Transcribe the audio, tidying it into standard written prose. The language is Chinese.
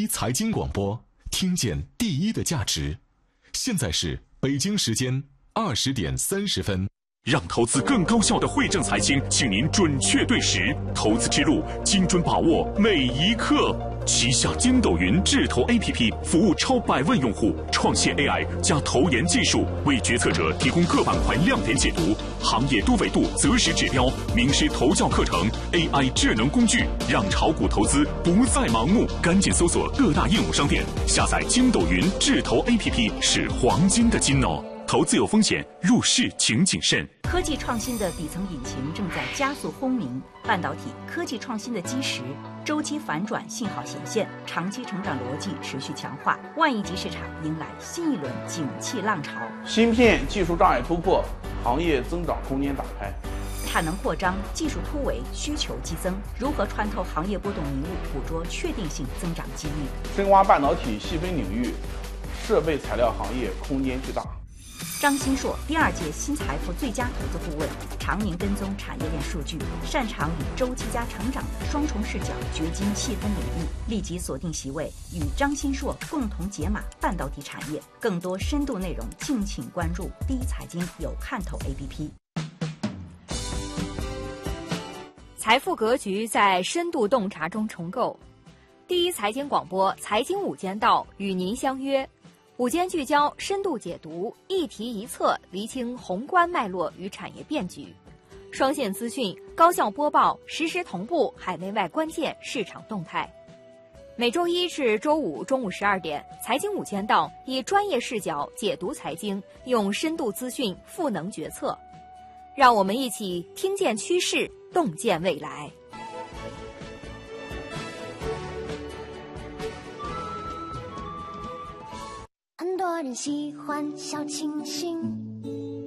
财经广播，听见第一的价值。现在是北京时间20点30分。 让投资更高效的惠正财经，请您准确对时，投资之路精准把握每一刻。旗下筋斗云智投 APP 服务超100万用户，创现 AI 加投研技术，为决策者提供各板块亮点解读、行业多维度择时指标、名师投教课程、AI 智能工具，让炒股投资不再盲目。赶紧搜索各大应用商店，下载筋斗云智投 APP 是黄金的金哦。投资有风险，入市请谨慎。 科技创新的底层引擎正在加速轰鸣，半导体科技创新的基石周期反转信号显现，长期成长逻辑持续强化，万亿级市场迎来新一轮景气浪潮。 芯片技术障碍突破，行业增长空间打开。 产能扩张，技术突围，需求激增，如何穿透行业波动迷雾，捕捉确定性增长机遇？ 深挖半导体细分领域，设备材料行业空间巨大。 张新硕第2届新财富最佳投资顾问，常年跟踪产业链数据，擅长以周期加成长的双重视角掘金细分领域。立即锁定席位，与张新硕共同解码半导体产业。更多深度内容，敬请关注第一财经有看头 APP。 财富格局在深度洞察中重构。第一财经广播财经午间道与您相约。午间聚焦，深度解读，一题一策，厘清宏观脉络与产业变局。双线资讯，高效播报，实时同步海内外关键市场动态。每周一至周五中午12点，财经午间道以专业视角解读财经，用深度资讯赋能决策。让我们一起听见趋势，洞见未来。 很多人喜欢小清新，